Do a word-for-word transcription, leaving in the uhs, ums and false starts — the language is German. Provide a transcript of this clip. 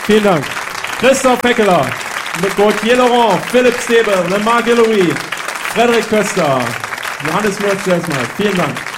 Vielen Dank. Christoph Peckeler, Gauthier Laurent, Philipp Stäbe, Lemar Guillory, Frederik Köster, Johannes Merz erstmal. Vielen Dank.